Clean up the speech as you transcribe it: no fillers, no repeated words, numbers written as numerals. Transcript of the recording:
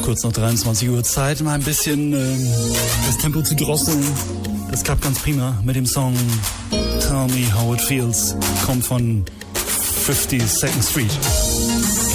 kurz nach 23 Uhr Zeit, mal ein bisschen das Tempo zu drosseln. Das klappt ganz prima mit dem Song Tell Me How It Feels, kommt von 52nd Street.